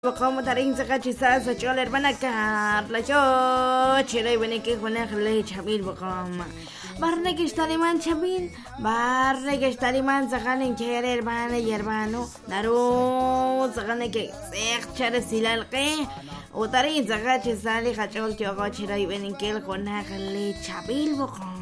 بقوم ترين زكاة ساسة شغل ربنا كهار لشو شري بني كيف ونخلي شبيل بقوم بارنكش تاليمان شبيل بارنكش تاليمان زغانين كيري ربانا يربانو نارو زغانين كي سيخ شر سيلالقي وترين زكاة سالي خشول كيوغو شري بني كيف ونخلي شبيل بقوم